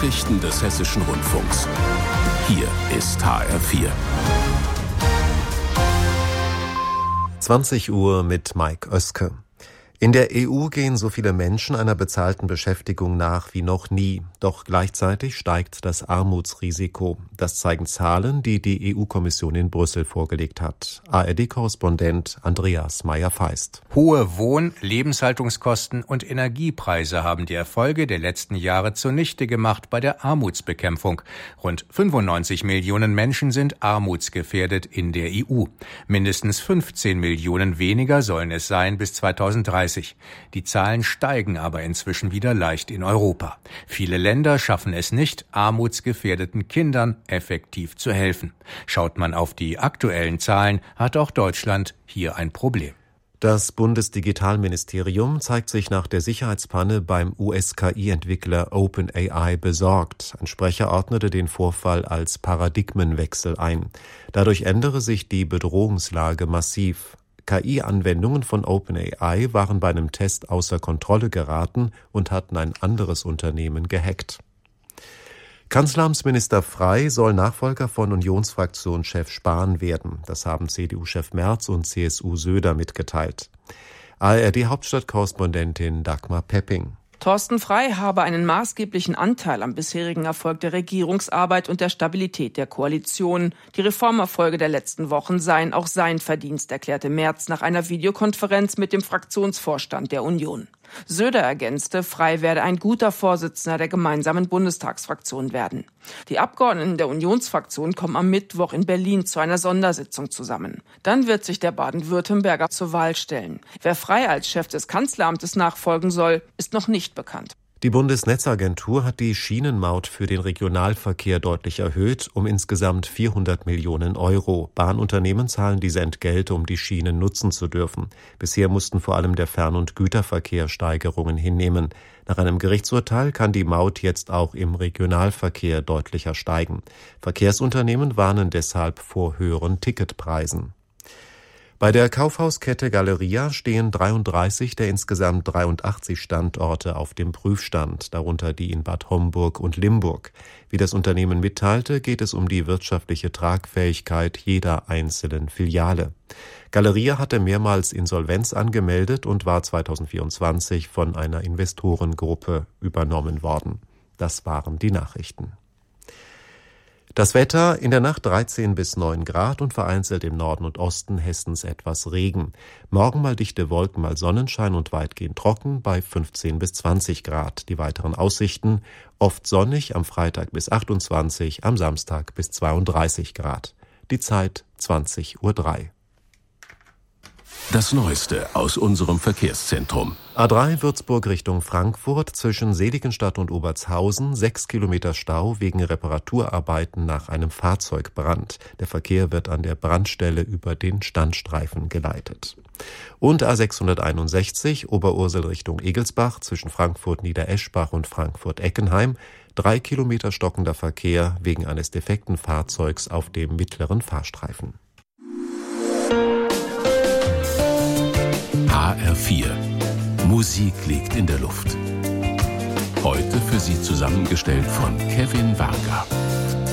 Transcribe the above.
Nachrichten des Hessischen Rundfunks. Hier ist HR4. 20 Uhr mit Mike Oeske. In der EU gehen so viele Menschen einer bezahlten Beschäftigung nach wie noch nie. Doch gleichzeitig steigt das Armutsrisiko. Das zeigen Zahlen, die die EU-Kommission in Brüssel vorgelegt hat. ARD-Korrespondent Andreas Meyer-Feist. Hohe Wohn-, Lebenshaltungskosten und Energiepreise haben die Erfolge der letzten Jahre zunichte gemacht bei der Armutsbekämpfung. Rund 95 Millionen Menschen sind armutsgefährdet in der EU. Mindestens 15 Millionen weniger sollen es sein bis 2030. Die Zahlen steigen aber inzwischen wieder leicht in Europa. Viele Länder schaffen es nicht, armutsgefährdeten Kindern effektiv zu helfen. Schaut man auf die aktuellen Zahlen, hat auch Deutschland hier ein Problem. Das Bundesdigitalministerium zeigt sich nach der Sicherheitspanne beim US-KI-Entwickler OpenAI besorgt. Ein Sprecher ordnete den Vorfall als Paradigmenwechsel ein. Dadurch ändere sich die Bedrohungslage massiv. KI-Anwendungen von OpenAI waren bei einem Test außer Kontrolle geraten und hatten ein anderes Unternehmen gehackt. Kanzleramtsminister Frey soll Nachfolger von Unionsfraktionschef Spahn werden. Das haben CDU-Chef Merz und CSU Söder mitgeteilt. ARD-Hauptstadtkorrespondentin Dagmar Pepping. Thorsten Frey habe einen maßgeblichen Anteil am bisherigen Erfolg der Regierungsarbeit und der Stabilität der Koalition. Die Reformerfolge der letzten Wochen seien auch sein Verdienst, erklärte Merz nach einer Videokonferenz mit dem Fraktionsvorstand der Union. Söder ergänzte, Frey werde ein guter Vorsitzender der gemeinsamen Bundestagsfraktion werden. Die Abgeordneten der Unionsfraktion kommen am Mittwoch in Berlin zu einer Sondersitzung zusammen. Dann wird sich der Baden-Württemberger zur Wahl stellen. Wer Frey als Chef des Kanzleramtes nachfolgen soll, ist noch nicht bekannt. Die Bundesnetzagentur hat die Schienenmaut für den Regionalverkehr deutlich erhöht, um insgesamt 400 Millionen Euro. Bahnunternehmen zahlen diese Entgelte, um die Schienen nutzen zu dürfen. Bisher mussten vor allem der Fern- und Güterverkehr Steigerungen hinnehmen. Nach einem Gerichtsurteil kann die Maut jetzt auch im Regionalverkehr deutlicher steigen. Verkehrsunternehmen warnen deshalb vor höheren Ticketpreisen. Bei der Kaufhauskette Galeria stehen 33 der insgesamt 83 Standorte auf dem Prüfstand, darunter die in Bad Homburg und Limburg. Wie das Unternehmen mitteilte, geht es um die wirtschaftliche Tragfähigkeit jeder einzelnen Filiale. Galeria hatte mehrmals Insolvenz angemeldet und war 2024 von einer Investorengruppe übernommen worden. Das waren die Nachrichten. Das Wetter: in der Nacht 13 bis 9 Grad und vereinzelt im Norden und Osten Hessens etwas Regen. Morgen mal dichte Wolken, mal Sonnenschein und weitgehend trocken bei 15 bis 20 Grad. Die weiteren Aussichten: oft sonnig, am Freitag bis 28, am Samstag bis 32 Grad. Die Zeit 20:03 Uhr. Das Neueste aus unserem Verkehrszentrum. A3 Würzburg Richtung Frankfurt zwischen Seligenstadt und Obertshausen 6 Kilometer Stau wegen Reparaturarbeiten nach einem Fahrzeugbrand. Der Verkehr wird an der Brandstelle über den Standstreifen geleitet. Und A661 Oberursel Richtung Egelsbach zwischen Frankfurt-Niedereschbach und Frankfurt-Eckenheim 3 Kilometer stockender Verkehr wegen eines defekten Fahrzeugs auf dem mittleren Fahrstreifen. HR4. Musik liegt in der Luft. Heute für Sie zusammengestellt von Kevin Varga.